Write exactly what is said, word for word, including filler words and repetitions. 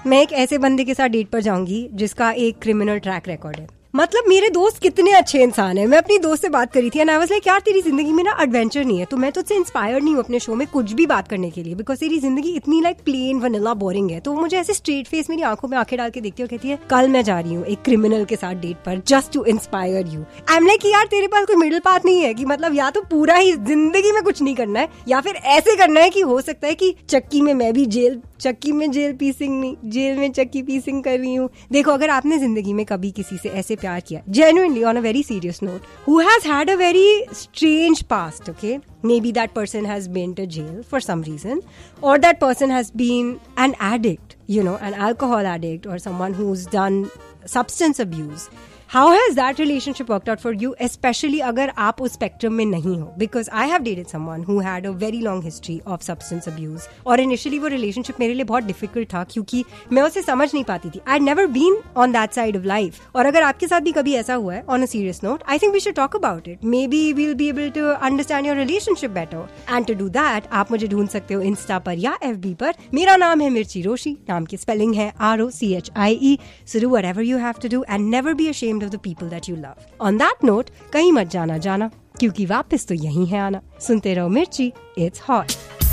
मैं एक ऐसे बंदे के साथ डेट पर जाऊंगी जिसका एक क्रिमिनल ट्रैक रिकॉर्ड है। मतलब मेरे दोस्त कितने अच्छे इंसान हैं। मैं अपनी दोस्त से बात करी थी एंड आई वाज लाइक यार तेरी जिंदगी में ना एडवेंचर नहीं है, तो मैं तुझसे इंस्पायर्ड नहीं हूँ अपने शो में कुछ भी बात करने के लिए, बिकॉज तेरी जिंदगी इतनी लाइक प्लेन वनीला बोरिंग है। तो वो मुझे ऐसे स्ट्रेट फेस मेरी आंखों में आंखें डाल के देखती है, कहती है कल मैं जा रही हूँ एक क्रिमिनल के साथ डेट पर just to inspire you. I am like यार तेरे पास कोई मिडिल पाथ नहीं है कि मतलब या तो पूरा ही जिंदगी में कुछ नहीं करना है या फिर ऐसे करना है कि हो सकता है कि चक्की में मैं भी जेल चक्की में जेल पीसिंग नहीं जेल में चक्की पीसिंग कर रही हूँ। देखो अगर आपने जिंदगी में कभी किसी से ऐसे प्यार किया genuinely on a very serious note, who has had a very strange past, okay? Maybe that person has been to jail for some reason, or that person has been an addict, you know, an alcohol addict, or someone who's done substance abuse. How has that relationship worked out for you, especially अगर आप उस spectrum में नहीं हो? Because I have dated someone who had a very long history of substance abuse. और initially वो relationship मेरे लिए बहुत difficult था क्योंकि मैं उसे समझ नहीं पाती थी. I'd never been on that side of life. और अगर आपके साथ भी कभी ऐसा हुआ है, on a serious note, I think we should talk about it. Maybe we'll be able to understand your relationship better. And to do that, आप मुझे ढूंढ सकते हो Insta पर या F B पर. मेरा नाम है मिर्ची रोशी. नाम की spelling है R O C H I E. So do whatever you have to do and never be ashamed of the people that you love. On that note, कहीं मत जाना जाना क्योंकि वापस तो यहीं है आना। सुनते रहो मिर्ची, it's hot.